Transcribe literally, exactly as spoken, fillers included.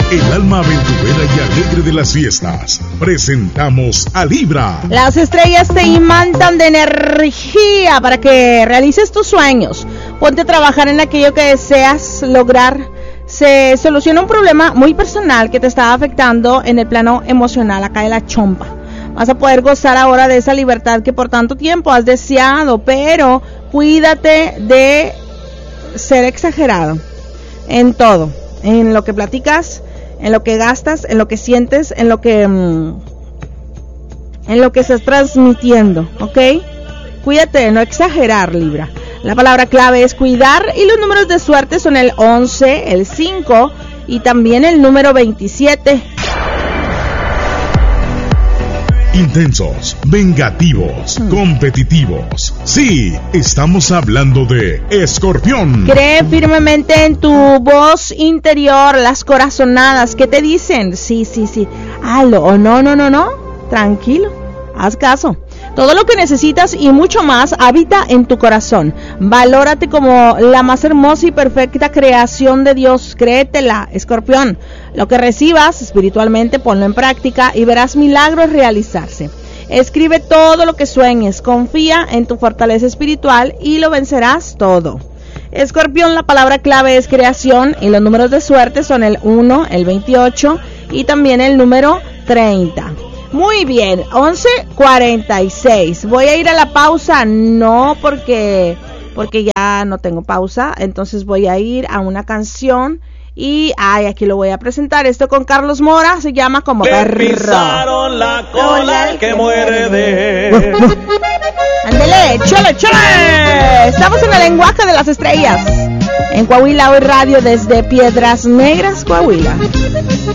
el alma aventurera y alegre de las fiestas. Presentamos a Libra. Las estrellas te imantan de energía para que realices tus sueños. Ponte a trabajar en aquello que deseas lograr. Se soluciona un problema muy personal que te estaba afectando en el plano emocional, acá de la chompa. Vas a poder gozar ahora de esa libertad que por tanto tiempo has deseado, pero cuídate de ser exagerado en todo, en lo que platicas, en lo que gastas, en lo que sientes, en lo que en lo que estás transmitiendo, ¿ok? Cuídate de no exagerar, Libra. La palabra clave es cuidar y los números de suerte son el once, el cinco y también el número veintisiete. Intensos, vengativos, mm. competitivos. Sí, estamos hablando de Escorpión. Cree firmemente en tu voz interior, las corazonadas. ¿Qué te dicen? Sí, sí, sí. Hazlo o no, no, no, no. Tranquilo, haz caso. Todo lo que necesitas y mucho más habita en tu corazón. Valórate como la más hermosa y perfecta creación de Dios. Créetela, Escorpión. Lo que recibas espiritualmente, ponlo en práctica y verás milagros realizarse. Escribe todo lo que sueñes. Confía en tu fortaleza espiritual y lo vencerás todo. Escorpión, la palabra clave es creación y los números de suerte son el uno, el veintiocho y también el número treinta. Muy bien, once cuarenta y seis. Voy a ir a la pausa, no porque porque ya no tengo pausa, entonces voy a ir a una canción y ay, aquí lo voy a presentar. Esto con Carlos Mora, se llama Como Le Perro. Pisaron la cola el que muerde. Ándele, chole, chole. Estamos en el lenguaje de las estrellas. En Coahuila Hoy Radio desde Piedras Negras, Coahuila.